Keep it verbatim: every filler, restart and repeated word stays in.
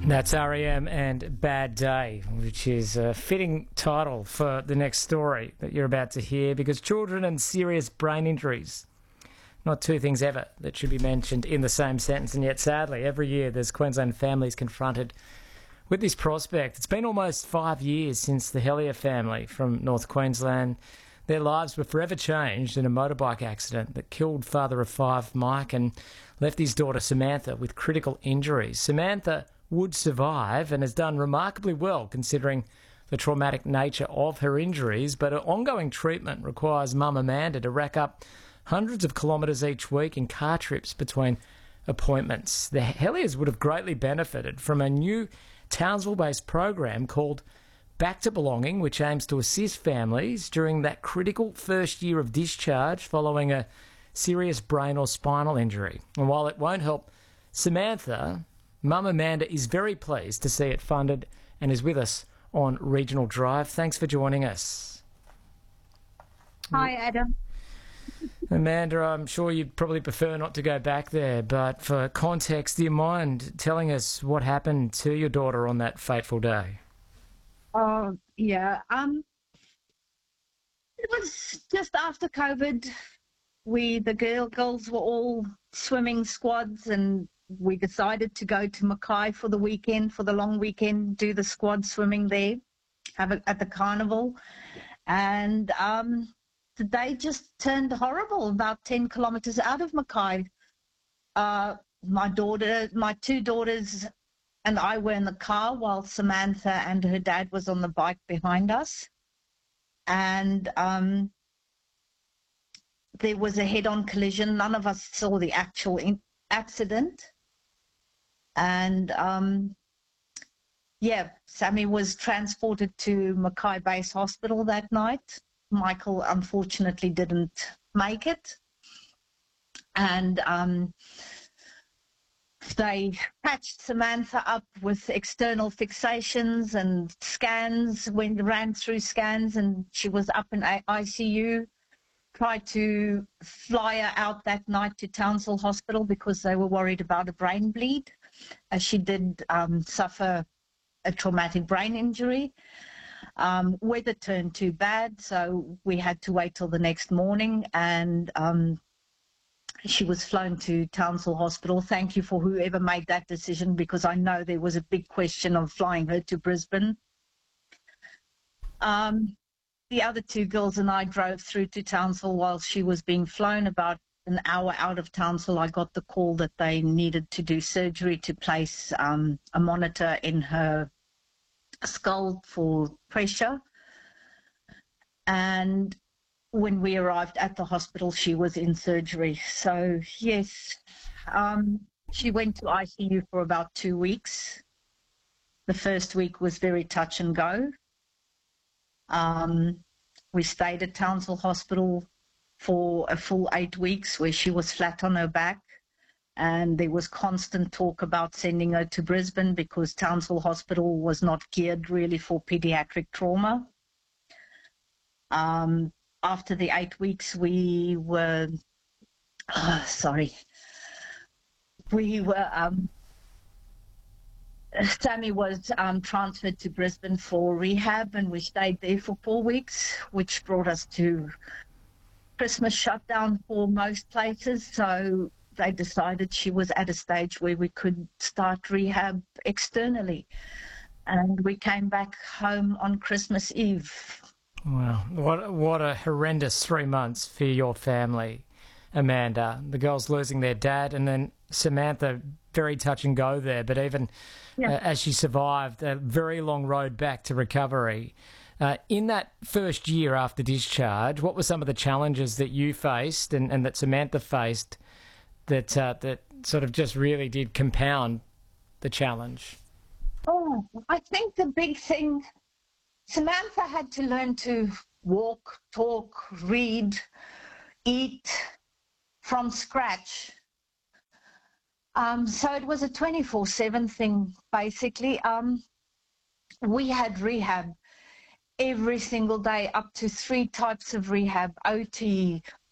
That's R E M and Bad Day, which is a fitting title for the next story that you're about to hear, because children and serious brain injuries, not two things ever that should be mentioned in the same sentence, and yet sadly every year there's Queensland families confronted with this prospect. It's been almost five years since the Hellier family from North Queensland, their lives were forever changed in a motorbike accident that killed father of five Mike and left his daughter Samantha with critical injuries. Samantha would survive and has done remarkably well considering the traumatic nature of her injuries, but her ongoing treatment requires mum Amanda to rack up hundreds of kilometres each week in car trips between appointments. The Helliers would have greatly benefited from a new Townsville-based program called Back to Belonging, which aims to assist families during that critical first year of discharge following a serious brain or spinal injury. And while it won't help Samantha, Mum Amanda is very pleased to see it funded and is with us on Regional Drive. Thanks for joining us. Hi, Adam. Amanda, I'm sure you'd probably prefer not to go back there, but for context, do you mind telling us what happened to your daughter on that fateful day? Oh, yeah. Um, it was just after COVID. We, the girl, girls were all swimming squads, and we decided to go to Mackay for the weekend, for the long weekend, do the squad swimming there, have it at the carnival. And um, the day just turned horrible about ten kilometres out of Mackay. Uh, my daughter, my two daughters and I were in the car while Samantha and her dad was on the bike behind us. And um, there was a head-on collision. None of us saw the actual in- accident. And, um, yeah, Sammy was transported to Mackay Base Hospital that night. Michael, unfortunately, didn't make it. And um, they patched Samantha up with external fixations and scans, when ran through scans, and she was up in I C U. Tried to fly her out that night to Townsville Hospital because they were worried about a brain bleed, as she did um, suffer a traumatic brain injury. Um, weather turned too bad, so we had to wait till the next morning, and um, she was flown to Townsville Hospital. Thank you for whoever made that decision, because I know there was a big question of flying her to Brisbane. Um, the other two girls and I drove through to Townsville while she was being flown. About an hour out of Townsville, I got the call that they needed to do surgery to place um, a monitor in her skull for pressure. And when we arrived at the hospital, she was in surgery. So, yes, um, she went to I C U for about two weeks. The first week was very touch and go. Um, we stayed at Townsville Hospital for a full eight weeks where she was flat on her back. And there was constant talk about sending her to Brisbane because Townsville Hospital was not geared really for pediatric trauma. Um, after the eight weeks, we were, oh, sorry, we were, um, Sammy was um, transferred to Brisbane for rehab, and we stayed there for four weeks, which brought us to Christmas shutdown for most places. So they decided she was at a stage where we could start rehab externally. And we came back home on Christmas Eve. Wow, what what a horrendous three months for your family, Amanda. The girls losing their dad, and then Samantha, very touch and go there. But even yeah. uh, as she survived, a very long road back to recovery. Uh, in that first year after discharge, what were some of the challenges that you faced and, and that Samantha faced that uh, that sort of just really did compound the challenge? Oh, I think the big thing, Samantha had to learn to walk, talk, read, eat from scratch. Um, so it was a twenty-four seven thing, basically. Um, we had rehab every single day, up to three types of rehab, O T,